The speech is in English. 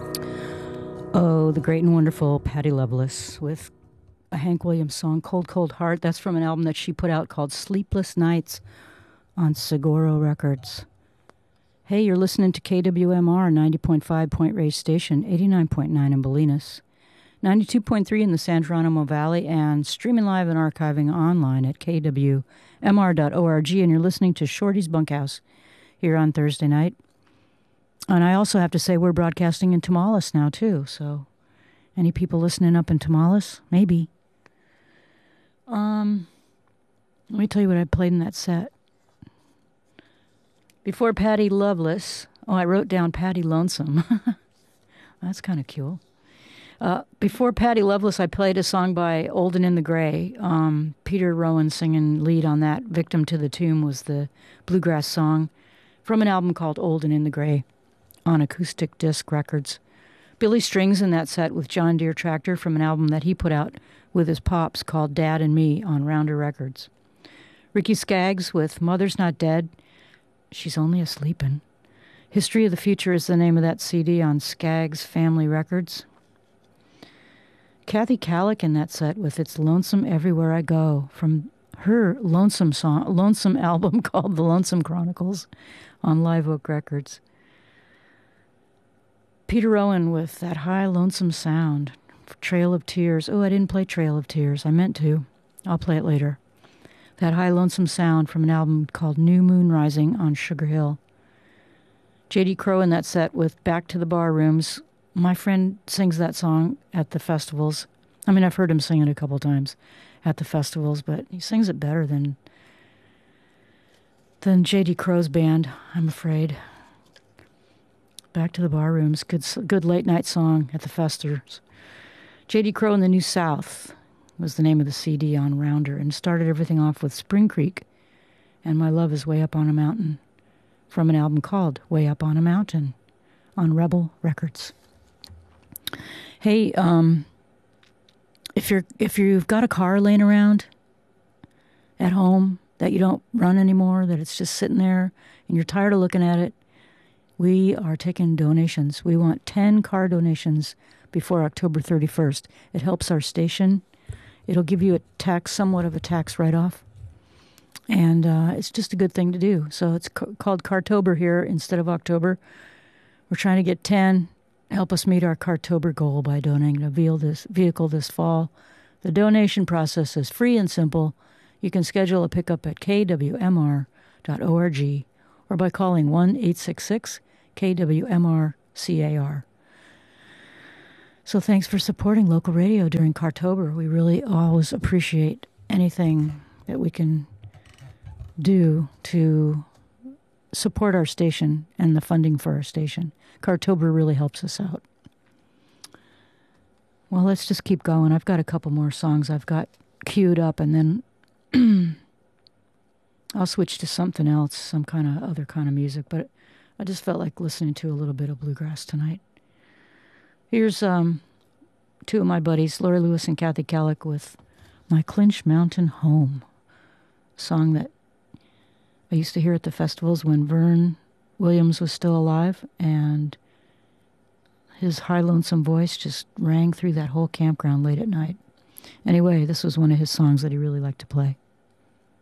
Oh, the great and wonderful Patty Loveless with a Hank Williams song, Cold Cold Heart. That's from an album that she put out called Sleepless Nights on Seguro Records. Hey, you're listening to KWMR 90.5 Point Reyes Station, 89.9 in Bolinas, 92.3 in the San Geronimo Valley, and streaming live and archiving online at kwmr.org. And you're listening to Shorty's Bunkhouse here on Thursday night. And I also have to say we're broadcasting in Tamales now, too. So any people listening up in Tamales? Maybe. Let me tell you what I played in that set. Before Patty Loveless, I wrote down Patty Lonesome. That's kind of cool. Before Patty Loveless, I played a song by Old and in the Gray. Peter Rowan singing lead on that. Victim to the Tomb was the bluegrass song from an album called Old and in the Gray on Acoustic Disc Records. Billy Strings in that set with John Deere Tractor from an album that he put out with his pops called Dad and Me on Rounder Records. Ricky Skaggs with Mother's Not Dead, She's Only A-Sleepin'. History of the Future is the name of that CD on Skaggs Family Records. Kathy Kallick in that set with It's Lonesome Everywhere I Go from her lonesome album called The Lonesome Chronicles on Live Oak Records. Peter Rowan with That High Lonesome Sound, Trail of Tears. Oh, I didn't play Trail of Tears. I meant to. I'll play it later. That High Lonesome Sound from an album called New Moon Rising on Sugar Hill. J.D. Crowe in that set with Back to the Bar Rooms. My friend sings that song at the festivals. I mean, I've heard him sing it a couple times at the festivals, but he sings it better than J.D. Crowe's band, I'm afraid. Back to the Bar Rooms, good late night song at the festers. J.D. Crowe in the New South was the name of the CD on Rounder, and started everything off with Spring Creek and My Love is Way Up on a Mountain from an album called Way Up on a Mountain on Rebel Records. Hey, if you've got a car laying around at home that you don't run anymore, that it's just sitting there and you're tired of looking at it, we are taking donations. We want 10 car donations before October 31st. It helps our station. It'll give you somewhat of a tax write-off. And it's just a good thing to do. So it's called Cartober here instead of October. We're trying to get 10. Help us meet our Cartober goal by donating a vehicle this fall. The donation process is free and simple. You can schedule a pickup at kwmr.org or by calling 1-866-KWMR-CAR. So thanks for supporting local radio during Cartober. We really always appreciate anything that we can do to support our station and the funding for our station. Cartober really helps us out. Well, let's just keep going. I've got a couple more songs I've got queued up, and then I'll switch to something else, some other kind of music, but I just felt like listening to a little bit of bluegrass tonight. Here's two of my buddies, Lori Lewis and Kathy Kallick, with My Clinch Mountain Home, a song that I used to hear at the festivals when Vern Williams was still alive, and his high lonesome voice just rang through that whole campground late at night. Anyway, this was one of his songs that he really liked to play.